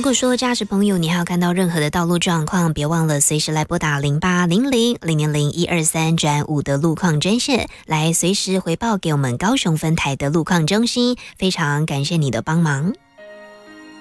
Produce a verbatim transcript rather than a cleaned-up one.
如果说驾驶朋友你还有看到任何的道路状况，别忘了随时来拨打零八零零零零零一二三转五的路况专线，来随时回报给我们高雄分台的路况中心，非常感谢你的帮忙。